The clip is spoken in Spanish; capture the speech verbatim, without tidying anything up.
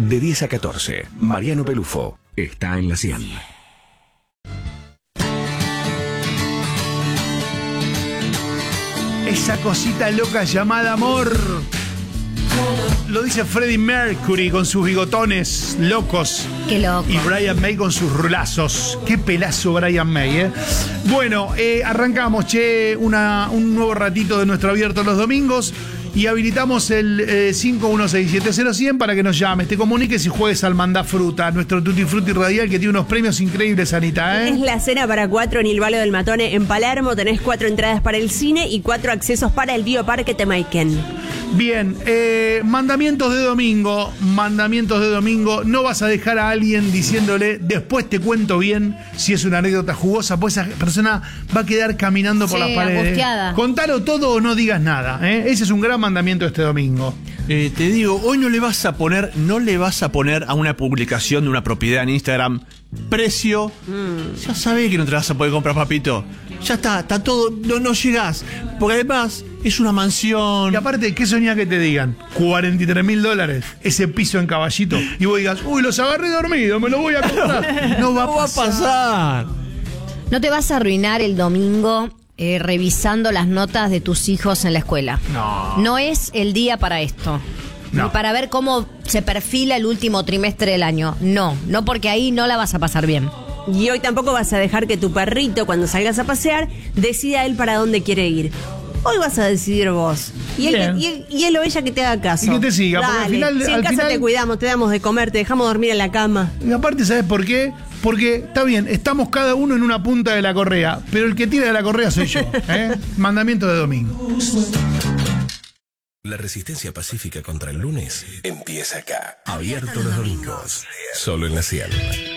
de diez a catorce. Mariano Pelufo está en la cien. Esa cosita loca llamada amor. Lo dice Freddie Mercury con sus bigotones locos. Qué loco. Y Brian May con sus rulazos. Qué pelazo Brian May, ¿eh? Bueno, eh, arrancamos, che, una, un nuevo ratito de nuestro abierto los domingos. Y habilitamos el eh, cinco uno seis siete cero cien para que nos llames, te comuniques y juegues al Mandá Fruta, nuestro Tutti Frutti radial que tiene unos premios increíbles, Anita, ¿eh? Es la cena para cuatro en el Valo del Matone en Palermo. Tenés cuatro entradas para el cine y cuatro accesos para el Bioparque Temaiken. Bien, eh, mandamientos de domingo, mandamientos de domingo. No vas a dejar a alguien diciéndole, después te cuento bien si es una anécdota jugosa, pues esa persona va a quedar caminando por Sí, las paredes. angustiada. Contalo todo o no digas nada, ¿eh? Ese es un gran mandamiento este domingo. Eh, te digo, hoy no le vas a poner, no le vas a poner a una publicación de una propiedad en Instagram precio. Mm. Ya sabés que no te la vas a poder comprar, papito. Ya está, está todo, no, no llegás. Porque además es una mansión. Y aparte, ¿qué soñás que te digan? cuarenta y tres mil dólares, ese piso en Caballito. Y vos digas, uy, los agarré dormidos, me los voy a comprar. No va a No va a pasar. pasar. No te vas a arruinar el domingo eh, revisando las notas de tus hijos en la escuela. No. No es el día para esto. No. Ni para ver cómo se perfila el último trimestre del año. No, no, porque ahí no la vas a pasar bien. Y hoy tampoco vas a dejar que tu perrito, cuando salgas a pasear, decida él para dónde quiere ir. Hoy vas a decidir vos. Y él, Bien. y, él, y él o ella que te haga caso. Y que te siga, porque al Dale. final- Si en al casa final- te cuidamos, te damos de comer, te dejamos dormir en la cama. Y aparte, ¿sabes por qué? Porque, está bien, estamos cada uno en una punta de la correa, pero el que tira de la correa soy yo, ¿eh? Mandamiento de domingo. La resistencia pacífica contra el lunes empieza acá. Abierto los domingos. Solo en la cien.